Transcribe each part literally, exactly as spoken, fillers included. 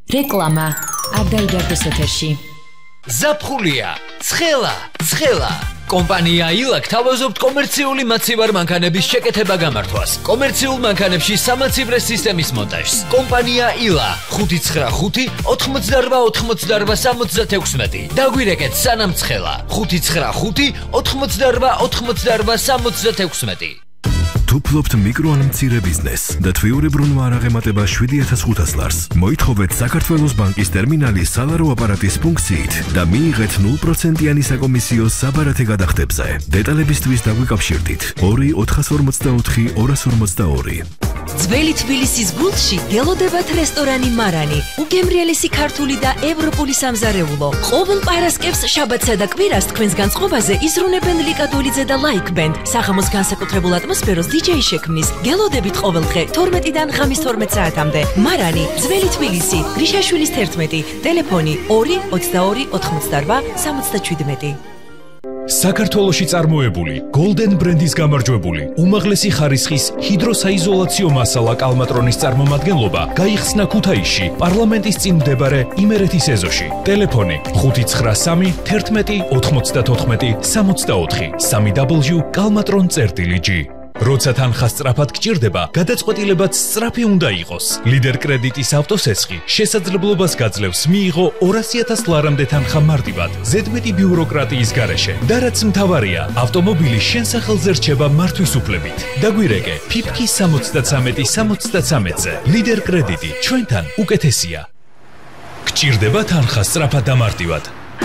რეკლამა არ დაიდარდეს ეთერში. ზაფხულია, ცხელა, ცხელა. კომპანია ილა გთავაზობთ კომერციული მაცივარ მანქანების შეკეთება გამართვას. კომერციულ მანქანებში სამაცივრე სისტემის მონტაჟს. კომპანია ილა ხუთი ცხრა ხუთი ოთხმოცდაორვა ოთხმოცდაორვა სამოცდათექვსმეტი. დაგვირეკეთ სანამ ცხელა ხუთი ცხრა ხუთი ოთხმოცდაორვა ოთხმოცდაორვა სამოცდათექვსმეტი. თუ ფლობთ მიკრო ან მცირე ბიზნესს და თვიურებრუნვა არ აღემატება შვიდი ათას ხუთას ლარს, მოითხოვეთ საქართველოს ბანკის ტერმინალის სალარო აპარატის ფუნქციით და მიიღეთ ნულ პროცენტიანი საკომისიო საბარათე გადახდებზე. დეტალებისთვის დაგვიკავშირდით ორი ოთხას ორმოცდაოთხი ორას ორმოცდაორი. ძველი თბილისის გულში გელოდებათ რესტორანი მარანი, უგემრიელესი ქართული და ევროპული სამზარეულო. ყოველ პარასკევს, შაბათსა და კვირას თქვენს განწყობაზე იზრუნებენ ლიკადოლიძე და ლაიქ ბენდ. საღამოს განსაკუთრებულ ატმოსფეროს დიჯეი შექმნის. გელოდებით ყოველ დღე თორმეტიდან ღამის თორმეტ საათამდე. მარანი, ძველი თბილისი, გრიშაშვილის თერთმეტი, ტელეფონი ორი ოცდაორი ოთხმოცდაორვა სამოცდაჩვიდმეტი. საქართველოში წარმოებული Golden ბრენდის გამარჯვებული უმაღლესი ხარისხის ჰიდროსაიზოლაციო მასალა კალმატრონის წარმომადგენლობა გაიხსნა ქუთაისში პარლამენტის წინ მდებარე იმერეთის ეზოში. ტელეფონი ხუთი ცხრა სამი თერთმეტი ოთხმოცდათოთხმეტი სამოცდაოთხი სამი დაბლიუ კალმატრონ წერტილი ჯი. როცა თანხა სწრაფად გჭირდება, გადაწყვეტილებაც სწრაფი უნდა იყოს. ლიდერ კრედიტის ავტოსესხი შესაძლებლობას გაძლევს მიიღო ორასი ათას ლარამდე თანხა მარტივად, ზედმეტი ბიუროკრატიის გარეშე. და რაც მთავარია, ავტომობილი შენ სახელზე რჩება მართვის უფლებით. დაგვირეკე ფიფკი სამოცდაცამეტი სამოცდაცამეტზე. ლიდერ კრედიტი ჩვენთან უკეთესია. გჭირდება თანხა სწრაფად და მარტივად.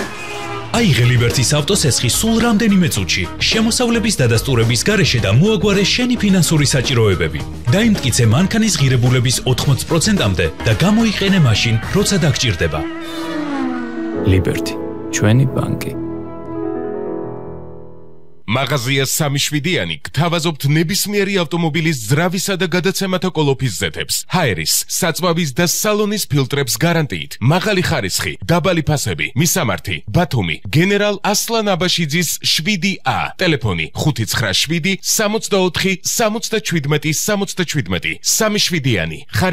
აიღე ლიბერტის ავტოსესხი სულ რამდენიმე წუთში, შემოსავლების დადასტურების გარეშე და მოაგვარე შენი ფინანსური საჭიროებები. დაიმტკიცე მანქანის ღირებულების ოთხმოც პროცენტამდე და გამოიყენე მაშინ, როცა დაგჭირდება. ლიბერტი, ჩვენი ბანკი. მაღაზია სამი შვიდიანი გთავაზობთ ნებისმიერი ავტომობილის ძრავისა და გადაცემათა კოლოფის ზეთებს, ჰაერის, საწვავის და სალონის ფილტრებს გარანტიით, მაღალი ხარისხი, დაბალი ფასები, მისამართი, ბათუმი, გენერალ ასლან აბაშიძის შვიდი ა, ტელეფონი ხუთი ცხრა შვიდი სამოცდაოთხი სამოცდაჩვიდმეტი სამოცდაჩვიდმეტი. სამი შვიდიანი